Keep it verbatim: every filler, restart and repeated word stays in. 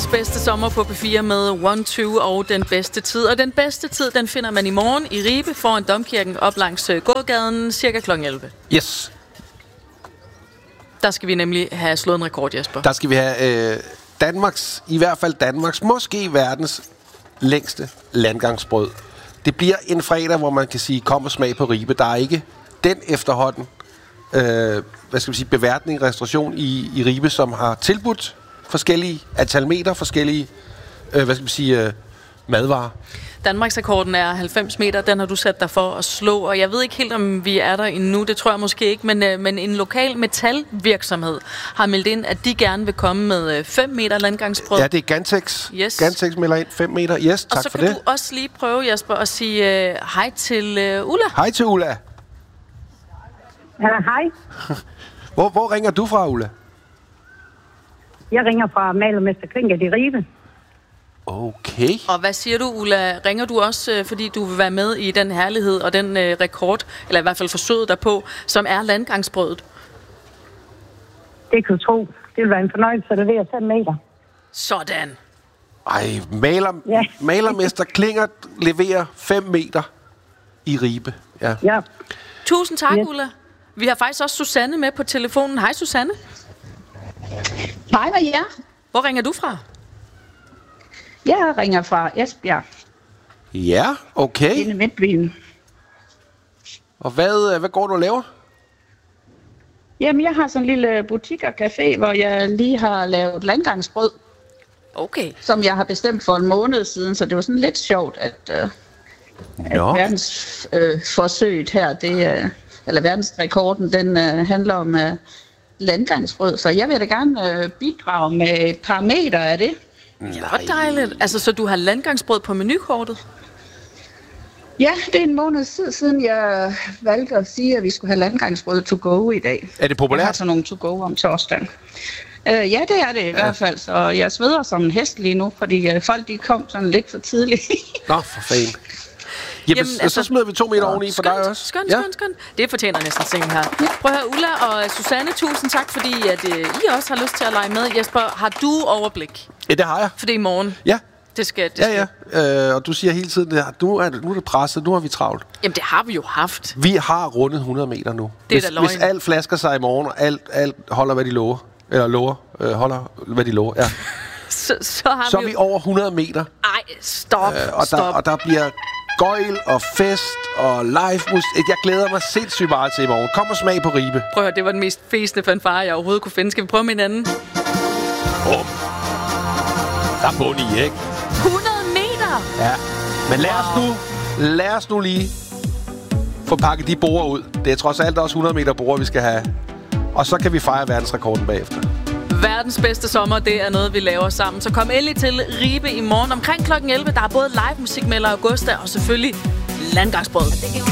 Verdens bedste sommer på P fire med One Two og Den Bedste Tid. Og den bedste tid, den finder man i morgen i Ribe foran Domkirken op langs gågaden cirka klokken elleve. Yes. Der skal vi nemlig have slået en rekord, Jesper. Der skal vi have øh, Danmarks, i hvert fald Danmarks, måske verdens længste landgangsbrød. Det bliver en fredag, hvor man kan sige, kom og smag på Ribe. Der er ikke den efterhånden, øh, hvad skal vi sige, beværtning, restauration i, i Ribe, som har tilbudt forskellige antal meter, forskellige, øh, hvad skal vi sige, øh, madvarer. Danmarksrekorden er halvfems meter, den har du sat dig for at slå, og jeg ved ikke helt, om vi er der endnu, det tror jeg måske ikke, men, øh, men en lokal metalvirksomhed har meldt ind, at de gerne vil komme med øh, fem meter landgangsbrød. Ja, det er Gantex. Yes. Gantex melder ind fem meter. Yes, tak for det. Og så kan du også lige prøve, Jesper, at sige øh, hej til øh, Ulla. Hej til Ulla. Ja, hej. Hvor, hvor ringer du fra, Ulla? Jeg ringer fra Malermester Klinkert i Ribe. Okay. Og hvad siger du, Ulla? Ringer du også, øh, fordi du vil være med i den herlighed og den øh, rekord, eller i hvert fald forsøget derpå, som er landgangsbrødet? Det kan du tro. Det vil være en fornøjelse at levere fem meter. Sådan. Ej, maler, Ja. Malermester Klinkert leverer fem meter i Ribe. Ja. Ja. Tusind tak, Yes. Ulla. Vi har faktisk også Susanne med på telefonen. Hej, Susanne. Hej med jer. Hvor ringer du fra? Jeg ringer fra Esbjerg, Ja, okay. inde i Midtbyen. Og hvad, hvad går du og laver? Jamen, jeg har sådan en lille butik og café, hvor jeg lige har lavet landgangsbrød, Okay. som jeg har bestemt for en måned siden, så det var sådan lidt sjovt, at, øh, at Nå. verdens øh, forsøget her, det, øh, eller verdensrekorden, den øh, handler om øh, landgangsbrød, så jeg vil da gerne øh, bidrage med et par meter af det. Hvor dejligt. Altså, så du har landgangsbrød på menukortet? Ja, det er en måned tid siden, jeg valgte at sige, at vi skulle have landgangsbrød to go i dag. Er det Jeg populært? har sådan nogle to go om torsdagen. Uh, ja, det er det i ja. hvert fald, så jeg sveder som en hest lige nu, fordi uh, folk de kom sådan lidt for tidligt. Nå, for fanden. Jamen, Jamen, altså, altså- så smider vi to meter oveni for dig også. Skønt, Ja. skønt, skønt. Det fortjener næsten sengen her. Prøv at høre, Ulla og Susanne, tusind tak, fordi at, øh, I også har lyst til at lege med. Jesper, har du overblik? Ja, det har jeg. For det er i morgen. Ja, Det skal, det ja, skal. ja. Øh, og du siger hele tiden, at nu er det, nu er det presset, nu har vi travlt. Jamen, det har vi jo haft. Vi har rundet hundrede meter nu. Det er hvis, da løgn. hvis alt flasker sig i morgen, og alt, alt holder, hvad de lover, eller lover, øh, holder, hvad de lover, ja. Så, så har Så er vi vi jo... over hundrede meter, Ej, stop, øh, og, stop. der, og der bliver gøjl og fest og live musik. Jeg glæder mig sindssygt meget til i morgen. Kom og smag på Ribe. Prøv at høre, det var den mest fæsende fanfare, jeg overhovedet kunne finde. Skal vi prøve med hinanden? Bum. Der er bund i, ikke? hundrede meter! Ja. Men lad os nu, lad os nu lige få pakket de borer ud. Det er trods alt også hundrede meter borer, vi skal have. Og så kan vi fejre verdensrekorden bagefter. Verdens bedste sommer, det er noget, vi laver sammen. Så kom endelig til Ribe i morgen omkring klokken elleve. Der er både live musik med Augusta og selvfølgelig landgangsbrød.